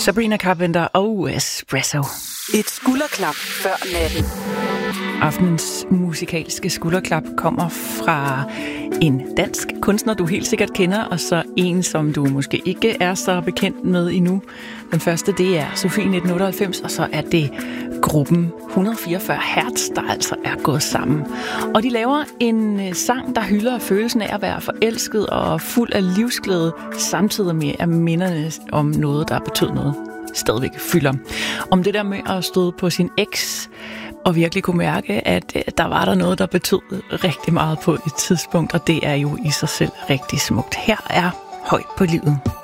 Sabrina Carpenter og Espresso. Et skulderklap før natten. Aftenens musikalske skulderklap kommer fra en dansk kunstner, du helt sikkert kender, og så en, som du måske ikke er så bekendt med endnu. Den første, det er Sofie 1998, og så er det gruppen 144 Hertz, der altså er gået sammen. Og de laver en sang, der hylder følelsen af at være forelsket og fuld af livsglæde, samtidig med at minderne om noget, der betød noget, stadigvæk fylder. Om det der med at stå på sin eks og virkelig kunne mærke, at der var der noget, der betød rigtig meget på et tidspunkt, og det er jo i sig selv rigtig smukt. Her er Højt på livet.